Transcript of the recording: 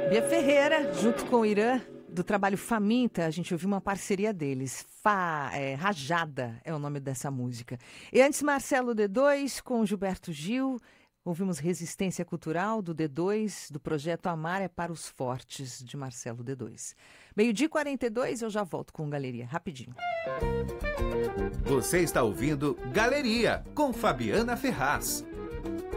Bia Ferreira, junto com o Irã, do trabalho Faminta, a gente ouviu uma parceria deles. Rajada é o nome dessa música. E antes, Marcelo D2 com Gilberto Gil. Ouvimos Resistência Cultural, do D2, do projeto Amar é para os Fortes, de Marcelo D2. 12h42, eu já volto com Galeria, rapidinho. Você está ouvindo Galeria, com Fabiana Ferraz.